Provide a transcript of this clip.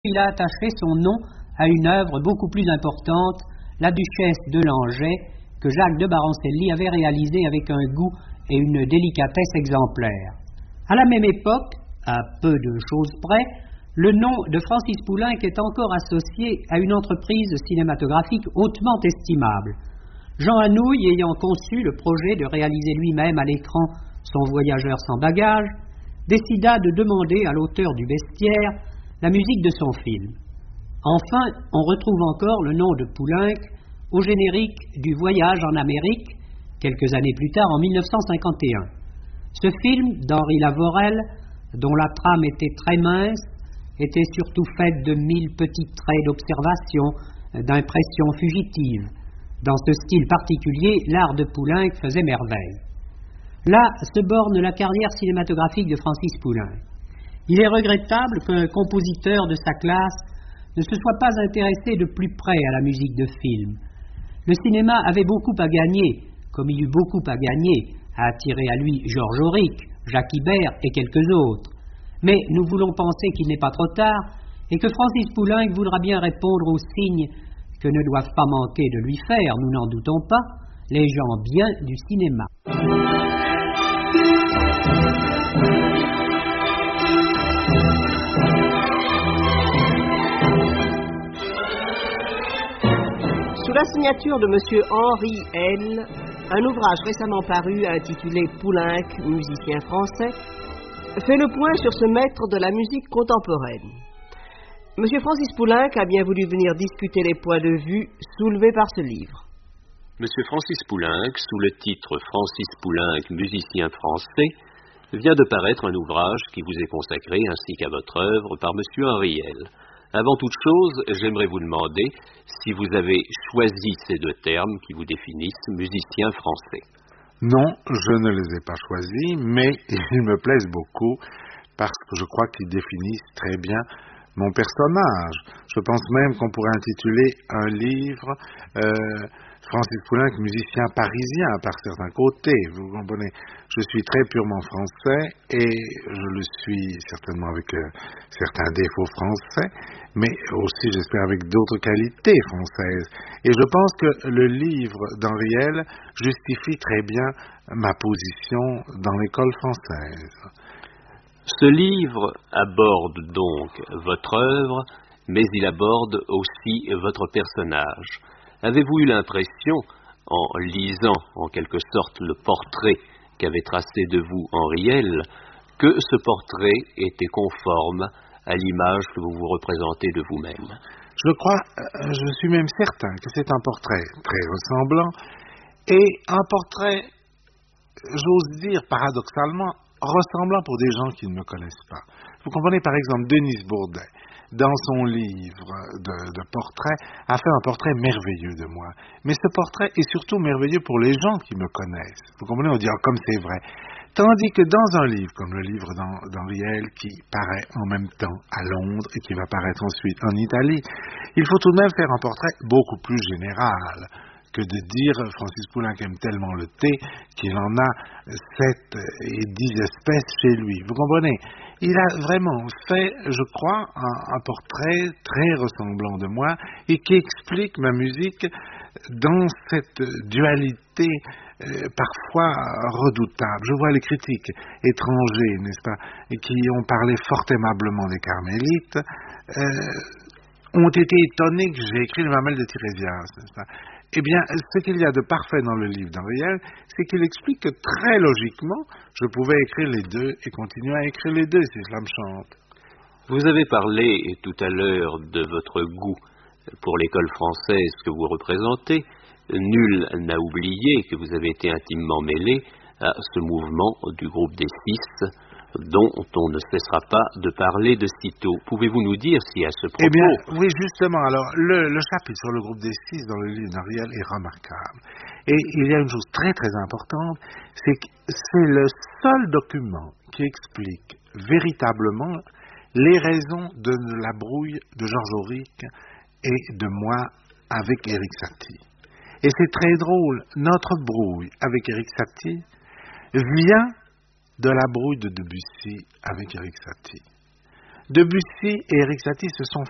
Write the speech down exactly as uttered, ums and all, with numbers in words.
il a attaché son nom à une œuvre beaucoup plus importante, La Duchesse de Langeais, que Jacques de Baroncelli avait réalisée avec un goût et une délicatesse exemplaires. À la même époque, à peu de choses près, le nom de Francis Poulenc est encore associé à une entreprise cinématographique hautement estimable. Jean Anouilh, ayant conçu le projet de réaliser lui-même à l'écran son Voyageur sans bagages, décida de demander à l'auteur du bestiaire la musique de son film. Enfin, on retrouve encore le nom de Poulenc au générique du Voyage en Amérique, quelques années plus tard, en mille neuf cent cinquante et un. Ce film d'Henri Lavorel, dont la trame était très mince, était surtout faite de mille petits traits d'observation, d'impressions fugitives. Dans ce style particulier, l'art de Poulenc faisait merveille. Là se borne la carrière cinématographique de Francis Poulenc. Il est regrettable qu'un compositeur de sa classe ne se soit pas intéressé de plus près à la musique de film. Le cinéma avait beaucoup à gagner, comme il eut beaucoup à gagner à attirer à lui Georges Auric, Jacques Ibert et quelques autres. Mais nous voulons penser qu'il n'est pas trop tard et que Francis Poulenc voudra bien répondre aux signes que ne doivent pas manquer de lui faire, nous n'en doutons pas, les gens bien du cinéma. Sous la signature de M. Henri L., un ouvrage récemment paru intitulé Poulenc, musicien français, fait le point sur ce maître de la musique contemporaine. M. Francis Poulenc a bien voulu venir discuter les points de vue soulevés par ce livre. M. Francis Poulenc, sous le titre Francis Poulenc, musicien français, vient de paraître un ouvrage qui vous est consacré ainsi qu'à votre œuvre par M. Henri L. Avant toute chose, j'aimerais vous demander si vous avez choisi ces deux termes qui vous définissent, musicien français. Non, je ne les ai pas choisis, mais ils me plaisent beaucoup parce que je crois qu'ils définissent très bien mon personnage. Je pense même qu'on pourrait intituler un livre euh, Francis Poulenc, musicien parisien par certains côtés. Vous comprenez, je suis très purement français et je le suis certainement avec euh, certains défauts français, mais aussi j'espère avec d'autres qualités françaises. Et je pense que le livre d'Henri L. justifie très bien ma position dans l'école française. Ce livre aborde donc votre œuvre, mais il aborde aussi votre personnage. Avez-vous eu l'impression, en lisant en quelque sorte le portrait qu'avait tracé de vous Henri L., que ce portrait était conforme à l'image que vous vous représentez de vous-même? Je crois, je suis même certain que c'est un portrait très ressemblant, et un portrait, j'ose dire paradoxalement, ressemblant pour des gens qui ne me connaissent pas. Vous comprenez, par exemple, Denise Bourdet, dans son livre de, de portrait, a fait un portrait merveilleux de moi. Mais ce portrait est surtout merveilleux pour les gens qui me connaissent. Vous comprenez, on dit ah, comme c'est vrai. Tandis que dans un livre, comme le livre d'Henri L., qui paraît en même temps à Londres et qui va paraître ensuite en Italie, il faut tout de même faire un portrait beaucoup plus général que de dire Francis Poulenc aime tellement le thé qu'il en a sept et dix espèces chez lui. Vous comprenez? Il a vraiment fait, je crois, un, un portrait très ressemblant de moi et qui explique ma musique dans cette dualité euh, parfois redoutable. Je vois les critiques étrangers, n'est-ce pas, et qui ont parlé fort aimablement des Carmélites, euh, ont été étonnés que j'ai écrit le Mamelle de Tirésias, n'est-ce pas? Eh bien, ce qu'il y a de parfait dans le livre d'Henri L., c'est qu'il explique que très logiquement, je pouvais écrire les deux et continuer à écrire les deux si cela me chante. Vous avez parlé tout à l'heure de votre goût pour l'école française que vous représentez. Nul n'a oublié que vous avez été intimement mêlé à ce mouvement du groupe des Six, dont on ne cessera pas de parler de sitôt. Pouvez-vous nous dire si à ce propos... Eh bien, oui, justement. Alors, le, le chapitre sur le groupe des Six dans le livre d'Henri L. est remarquable. Et il y a une chose très très importante, c'est que c'est le seul document qui explique véritablement les raisons de la brouille de Georges Auric et de moi avec Éric Satie. Et c'est très drôle, notre brouille avec Éric Satie vient de la brouille de Debussy avec Éric Satie. Debussy et Éric Satie se sont